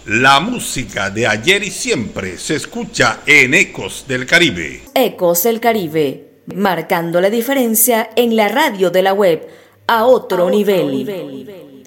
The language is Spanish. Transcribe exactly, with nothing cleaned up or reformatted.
La música de ayer y siempre se escucha en Ecos del Caribe. Ecos del Caribe, marcando la diferencia en la radio de la web a otro, a otro nivel. nivel.